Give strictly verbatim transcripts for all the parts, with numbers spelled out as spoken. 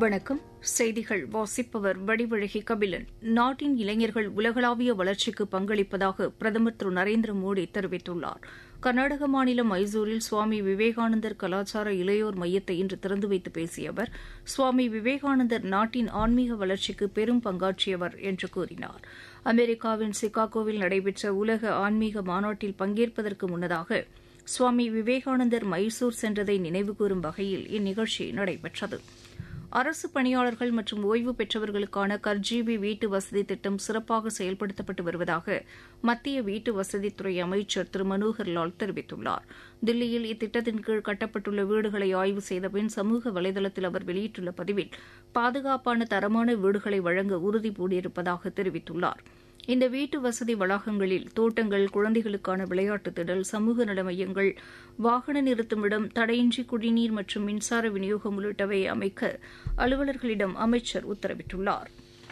வணக்கம். செய்திகள் வாசிப்பவர் வடிவழகி கபிலன். நாட்டின் இளைஞர்கள் உலகளாவிய வளர்ச்சிக்கு பங்களிப்பதாக பிரதமர் திரு நரேந்திர மோடி தெரிவித்துள்ளார். கர்நாடக மாநிலம் மைசூரில் சுவாமி விவேகானந்தர் கலாச்சார இளையோர் மையத்தை இன்று திறந்து வைத்து பேசிய அவர், சுவாமி விவேகானந்தர் நாட்டின் ஆன்மீக வளர்ச்சிக்கு பெரும் பங்காற்றியவர் என்று கூறினார். அமெரிக்காவின் சிகாகோவில் நடைபெற்ற உலக ஆன்மீக மாநாட்டில் பங்கேற்பதற்கு முன்னதாக சுவாமி விவேகானந்தர் மைசூர் சென்றதை நினைவுகூரும் வகையில் இந்நிகழ்ச்சி நடைபெற்றது. அரசு பணியாளர்கள் மற்றும் ஓய்வு பெற்றவர்களுக்கான கர்ஜீவி வீட்டு வசதி திட்டம் சிறப்பாக செயல்படுத்தப்பட்டு வருவதாக மத்திய வீட்டு வசதித்துறை அமைச்சர் திரு மனோகர் லால் தெரிவித்துள்ளார். தில்லியில் இத்திட்டத்தின் கீழ் கட்டப்பட்டுள்ள வீடுகளை ஆய்வு செய்த பின் சமூக வலைதளத்தில் அவர் வெளியிட்டுள்ள பதிவில் பாதுகாப்பான தரமான வீடுகளை வழங்க உறுதி பூண்டிருப்பதாக தெரிவித்துள்ளார். இந்த வீட்டு வசதி வளாகங்களில் தோட்டங்கள், குழந்தைகளுக்கான விளையாட்டு திடல், சமூக நல மையங்கள், வாகன நிறுத்துமிடம், தடையின்றி குடிநீர் மற்றும் மின்சார விநியோகம் உள்ளிட்டவை அமைக்க அலுவலர்களிடம் அமைச்சர் உத்தரவிட்டுள்ளார்.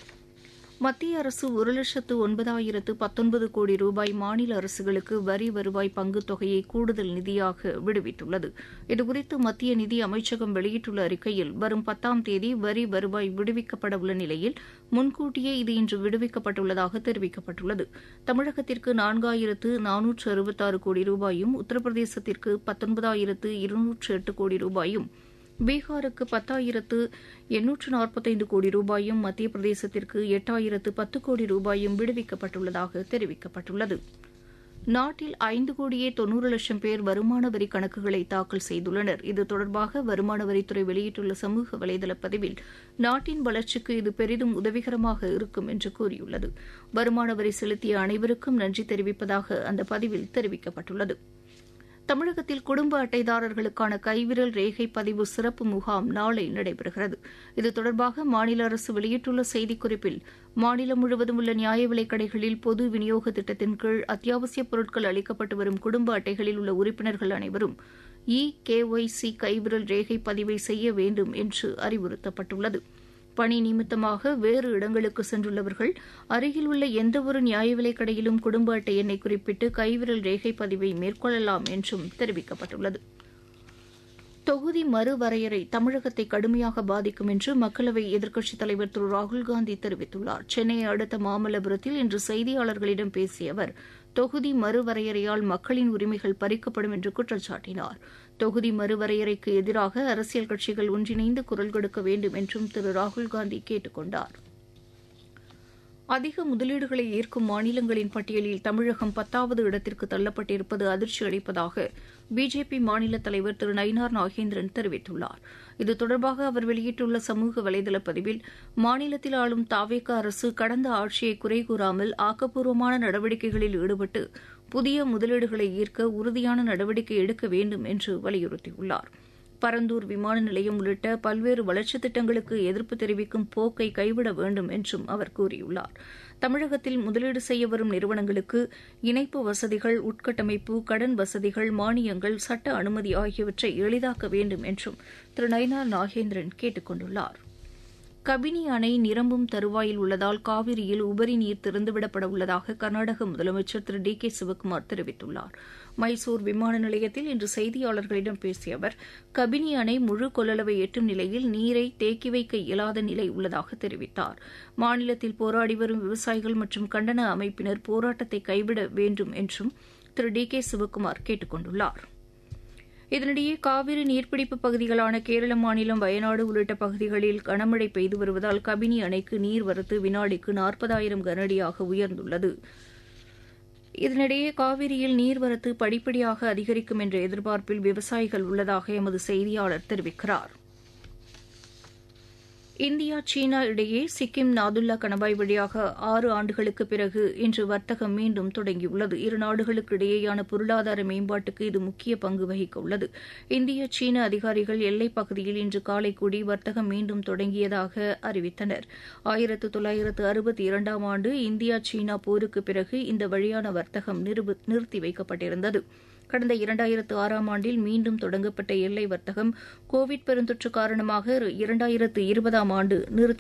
மத்திய அரசு ஒரு லட்சத்து ஒன்பதாயிரத்து பத்தொன்பது கோடி ரூபாய் மாநில அரசுகளுக்கு வரி வருவாய் பங்குத் தொகையை கூடுதல் நிதியாக விடுவித்துள்ளது. இதுகுறித்து மத்திய நிதி அமைச்சகம் வெளியிட்டுள்ள அறிக்கையில், வரும் பத்தாம் தேதி வரி வருவாய் விடுவிக்கப்பட உள்ள நிலையில் முன்கூட்டியே இது இன்று விடுவிக்கப்பட்டுள்ளதாக தெரிவிக்கப்பட்டுள்ளது. தமிழகத்திற்கு நான்காயிரத்து நானூற்று அறுபத்தாறு கோடி ரூபாயும், உத்தரப்பிரதேசத்திற்கு பத்தொன்பதாயிரத்து இருநூற்று எட்டு கோடி ரூபாயும், பீகாருக்கு பத்தாயிரத்து எண்ணூற்று நாற்பத்தைந்து கோடி ரூபாயும், மத்திய பிரதேசத்திற்கு எட்டாயிரத்து பத்து கோடி ரூபாயும் விடுவிக்கப்பட்டுள்ளதாக தெரிவிக்கப்பட்டுள்ளது. நாட்டில் ஐந்து கோடியே தொன்னூறு லட்சம் பேர் வருமான வரி கணக்குகளை தாக்கல் செய்துள்ளனர். இது தொடர்பாக வருமான வரித்துறை வெளியிட்டுள்ள சமூக வலைதள பதிவில், நாட்டின் வளர்ச்சிக்கு இது பெரிதும் உதவிகரமாக இருக்கும் என்று கூறியுள்ளது. வருமான வரி செலுத்திய அனைவருக்கும் நன்றி தெரிவிப்பதாக அந்த பதிவில் தெரிவிக்கப்பட்டுள்ளது. தமிழகத்தில் குடும்ப அட்டைதாரர்களுக்கான கைவிரல் ரேகை பதிவு சிறப்பு முகாம் நாளை நடைபெறுகிறது. இது தொடர்பாக மாநில அரசு வெளியிட்டுள்ள செய்திக்குறிப்பில், மாநிலம் முழுவதும் உள்ள நியாய விலைக் கடைகளில் பொது விநியோக திட்டத்தின் கீழ் அத்தியாவசியப் பொருட்கள் அளிக்கப்பட்டு வரும் குடும்ப அட்டைகளில் உள்ள உறுப்பினர்கள் அனைவரும் இ கேஒய்சி கைவிரல் ரேகை பதிவை செய்ய வேண்டும் என்று அறிவுறுத்தப்பட்டுள்ளது. பணி நிமித்தமாக வேறு இடங்களுக்கு சென்றுள்ளவர்கள் அருகில் உள்ள எந்தவொரு நியாய விலைக் கடையிலும் குடும்ப அட்டை எண்ணை குறிப்பிட்டு கைவிரல் ரேகை பதிவை மேற்கொள்ளலாம் என்றும் தெரிவிக்கப்பட்டுள்ளது. தொகுதி மறுவரையறை தமிழகத்தை கடுமையாக பாதிக்கும் என்று மக்களவை எதிர்க்கட்சித் தலைவர் திரு ராகுல்காந்தி தெரிவித்துள்ளார். சென்னையை அடுத்த மாமல்லபுரத்தில் இன்று செய்தியாளர்களிடம் பேசிய அவர், தொகுதி மறுவரையறையால் மக்களின் உரிமைகள் பறிக்கப்படும் என்று குற்றம் சாட்டினார். தொகுதி மறுவரையறைக்கு எதிராக அரசியல் கட்சிகள் ஒன்றிணைந்து குரல் கொடுக்க வேண்டும் என்றும் திரு ராகுல்காந்தி கேட்டுக் கொண்டார். அதிக முதலீடுகளை ஈர்க்கும் மாநிலங்களின் பட்டியலில் தமிழகம் பத்தாவது இடத்திற்கு தள்ளப்பட்டிருப்பது அதிர்ச்சி அளிப்பதாக பிஜேபி மாநில தலைவர் திரு நயினார் நாகேந்திரன் தெரிவித்துள்ளார். இது தொடர்பாக அவர் வெளியிட்டுள்ள சமூக வலைதள பதிவில், மாநிலத்தில் ஆளும் தாவேகா அரசு கடந்த ஆட்சியை குறை கூறாமல் ஆக்கப்பூர்வமான நடவடிக்கைகளில் ஈடுபட்டு புதிய முதலீடுகளை ஈர்க்க உறுதியான நடவடிக்கை எடுக்க வேண்டும் என்று வலியுறுத்தியுள்ளார். பரந்தூர் விமான நிலையம் உள்ளிட்ட பல்வேறு வளர்ச்சித் திட்டங்களுக்கு எதிர்ப்பு தெரிவிக்கும் போக்கை கைவிட வேண்டும் என்றும் அவர் கூறியுள்ளார். தமிழகத்தில் முதலீடு செய்ய வரும் நிறுவனங்களுக்கு இணைப்பு வசதிகள், உட்கட்டமைப்பு, கடன் வசதிகள், மானியங்கள், சட்ட அனுமதி ஆகியவற்றை எளிதாக்க வேண்டும் என்றும் திரு நயினார் நாகேந்திரன் கேட்டுக் கொண்டுள்ளார். கபினி அணை நிரம்பும் தருவாயில் உள்ளதால் காவிரியில் உபரி நீர் திறந்துவிடப்பட உள்ளதாக கர்நாடக முதலமைச்சர் திரு டி கே சிவக்குமார் தெரிவித்துள்ளார். மைசூர் விமான நிலையத்தில் இன்று செய்தியாளர்களிடம் பேசிய அவர், கபினி அணை முழு கொள்ளளவை எட்டும் நிலையில் நீரை தேக்கி வைக்க இயலாத நிலை உள்ளதாக தெரிவித்தார். மாநிலத்தில் போராடி வரும் விவசாயிகள் மற்றும் கண்டன அமைப்பினர் போராட்டத்தை கைவிட வேண்டும் என்றும் திரு டி கே சிவக்குமார் கேட்டுக் கொண்டுள்ளார். இதனிடையே காவிரி நீர்பிடிப்பு பகுதிகளான கேரள மாநிலம் வயநாடு உள்ளிட்ட பகுதிகளில் கனமழை பெய்து வருவதால் கபினி அணைக்கு நீர்வரத்து வினாடிக்கு நாற்பதாயிரம் கனஅடியாக உயர்ந்துள்ளது. இதனிடையே காவிரியில் நீர்வரத்து படிப்படியாக அதிகரிக்கும் என்ற எதிர்பார்ப்பில் விவசாயிகள் உள்ளதாக எமது செய்தியாளர் தெரிவிக்கிறார். இந்தியா சீனா இடையே சிக்கிம் நாதுல்லா கணவாய் வழியாக ஆறு ஆண்டுகளுக்கு பிறகு இன்று வர்த்தகம் மீண்டும் தொடங்கியுள்ளது. இரு நாடுகளுக்கு இடையேயான பொருளாதார மேம்பாட்டுக்கு இது முக்கிய பங்கு வகிக்க உள்ளது. இந்திய சீன அதிகாரிகள் எல்லைப் பகுதியில் இன்று காலை கூடி வர்த்தகம் மீண்டும் தொடங்கியதாக அறிவித்தனர். ஆயிரத்து தொள்ளாயிரத்து அறுபத்தி இரண்டாம் ஆண்டு இந்தியா சீனா போருக்கு பிறகு இந்த வழியான வர்த்தகம் நிறுத்தி வைக்கப்பட்டிருந்தது. கடந்த இரண்டாயிரத்து ஆறாம் ஆண்டில் மீண்டும் தொடங்கப்பட்ட எல்லை வர்த்தகம் கோவிட் பெருந்தொற்று காரணமாக இரண்டாயிரத்து இருபதாம் ஆண்டு நிறுத்தி